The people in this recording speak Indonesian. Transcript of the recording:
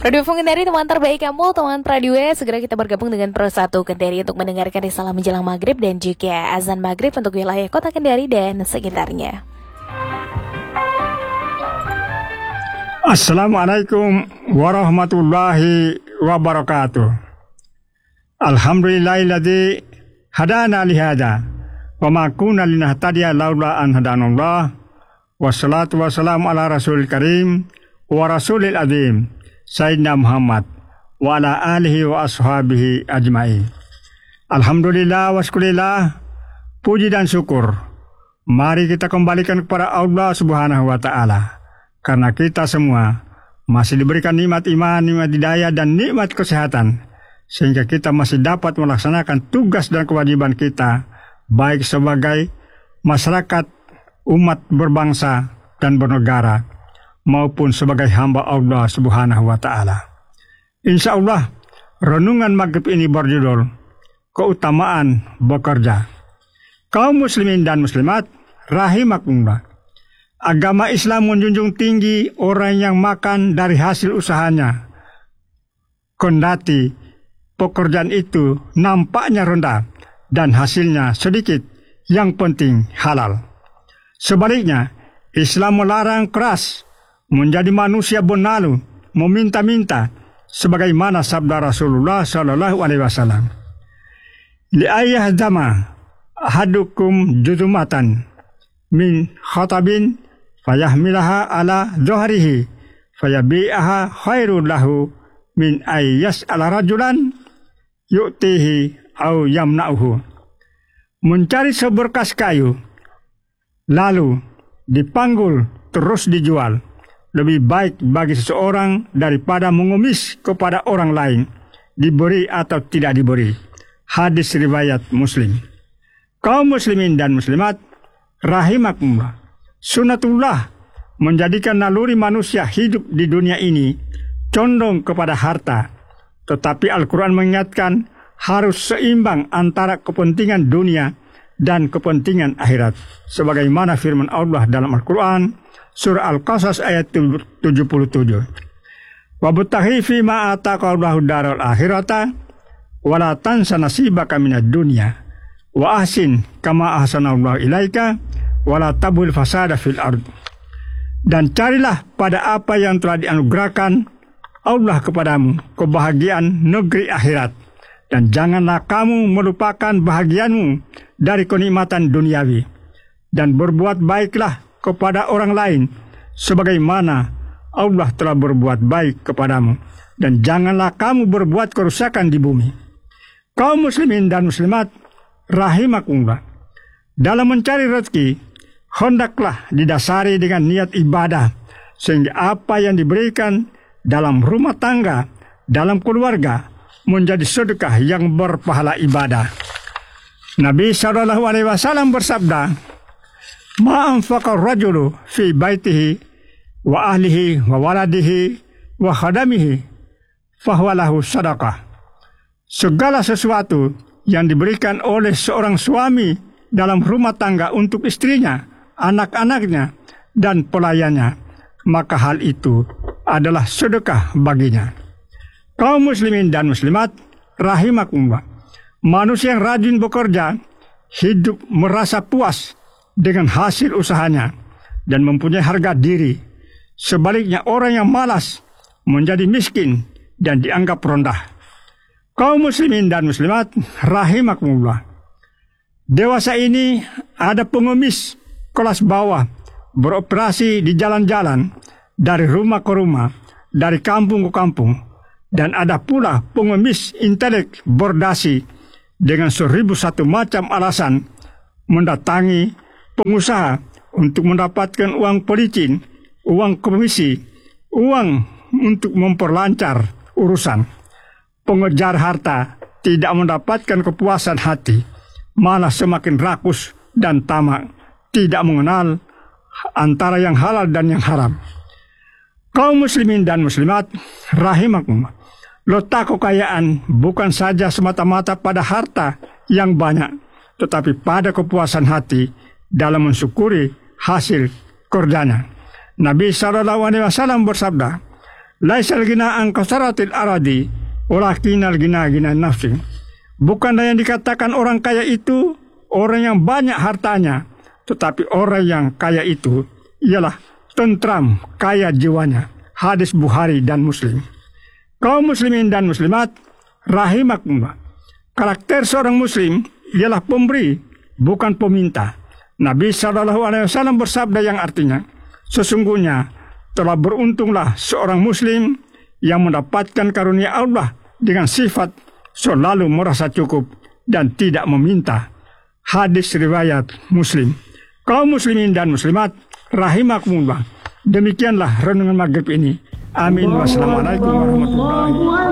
Radio Kendari, teman terbaik kamu, teman radio. Segera kita bergabung dengan Pro 1 Kendari untuk mendengarkan risalah menjelang maghrib dan juga azan maghrib untuk wilayah kota Kendari dan sekitarnya. Assalamualaikum warahmatullahi wabarakatuh. Alhamdulillahilladzi hadana lihada wa ma kunna linahtadiya laula an hadanallah. Wassalatu wassalamu ala rasulil karim wa rasulil azim Sayyidina Muhammad wa ala alihi wa ashabihi ajma'in. Alhamdulillah wa syukurillah, puji dan syukur mari kita kembalikan kepada Allah Subhanahu wa ta'ala, karena kita semua masih diberikan nikmat iman, nikmat hidayah dan nikmat kesehatan, sehingga kita masih dapat melaksanakan tugas dan kewajiban kita baik sebagai masyarakat, umat berbangsa dan bernegara, maupun sebagai hamba Allah Subhanahu wa ta'ala. Insya Allah, renungan maghrib ini berjudul Keutamaan Bekerja. Kaum muslimin dan muslimat rahimakumullah, agama Islam menjunjung tinggi orang yang makan dari hasil usahanya, kendati pekerjaan itu nampaknya rendah dan hasilnya sedikit, yang penting halal. Sebaliknya, Islam melarang keras menjadi manusia benalu, meminta-minta, sebagaimana sabda Rasulullah Shallallahu Alaihi Wasallam. Li'ayah dama ahadukum judumatan min khatabin fayahmilaha ala dhuhrihi fayabi'aha khairul lahu min ayyas ala rajulan yu'tihi au yamna'uhu. Mencari seberkas kayu lalu dipanggul terus dijual lebih baik bagi seseorang daripada mengemis kepada orang lain, diberi atau tidak diberi. Hadis riwayat Muslim. Kaum muslimin dan muslimat rahimakumullah, sunatullah menjadikan naluri manusia hidup di dunia ini condong kepada harta, tetapi Al-Quran mengingatkan harus seimbang antara kepentingan dunia dan kepentingan akhirat, sebagaimana firman Allah dalam Al-Quran Surah Al-Qasas ayat 77. Wabtaghi fima ataqallahu daral akhirata wala tansa nasibaka minad dunya wa ahsin kama ahsanallahu ilaika wala tabghil fasada fil ard. Dan carilah pada apa yang telah dianugerahkan Allah kepadamu, kebahagiaan negeri akhirat, dan janganlah kamu melupakan bahagianmu dari kenikmatan duniawi, dan berbuat baiklah kepada orang lain sebagaimana Allah telah berbuat baik kepadamu, dan janganlah kamu berbuat kerusakan di bumi. Kaum muslimin dan muslimat rahimakumullah, dalam mencari rezeki hendaklah didasari dengan niat ibadah, sehingga apa yang diberikan dalam rumah tangga, dalam keluarga menjadi sedekah yang berpahala ibadah. Nabi SAW bersabda, ma'anfaqar rajulu fi baitihi wa ahlihi wa waladihi wa khadamihi fahuwalahu sadaqah. Segala sesuatu yang diberikan oleh seorang suami dalam rumah tangga untuk istrinya, anak-anaknya, dan pelayannya, maka hal itu adalah sedekah baginya. Kaum muslimin dan muslimat rahimakumullah, manusia yang rajin bekerja hidup merasa puas dengan hasil usahanya dan mempunyai harga diri. Sebaliknya, orang yang malas menjadi miskin dan dianggap rendah. Kaum muslimin dan muslimat rahimakumullah, dewasa ini ada pengemis kelas bawah beroperasi di jalan-jalan, dari rumah ke rumah, dari kampung ke kampung, dan ada pula pengemis intelek berdasi dengan 1001 macam alasan mendatangi pengusaha untuk mendapatkan uang pelicin, uang komisi, uang untuk memperlancar urusan. Pengejar harta tidak mendapatkan kepuasan hati, malah semakin rakus dan tamak, tidak mengenal antara yang halal dan yang haram. Kaum muslimin dan muslimat rahimakumullah, letak kekayaan bukan saja semata-mata pada harta yang banyak, tetapi pada kepuasan hati dalam mensyukuri hasil kerjanya. Nabi SAW bersabda, Laisal gina an kasaratil aradi walakinal gina nafsi. Bukanlah yang dikatakan orang kaya itu orang yang banyak hartanya, tetapi orang yang kaya itu ialah tentram, kaya jiwanya. Hadis Bukhari dan Muslim. Kaum muslimin dan muslimat rahimakumullah. Karakter seorang muslim ialah pemberi, bukan peminta. Nabi SAW bersabda yang artinya, sesungguhnya telah beruntunglah seorang muslim yang mendapatkan karunia Allah dengan sifat selalu merasa cukup dan tidak meminta. Hadis riwayat Muslim. Kaum muslimin dan muslimat rahimakumullah. Demikianlah renungan maghrib ini. Amin. Wassalamualaikum warahmatullahi wabarakatuh.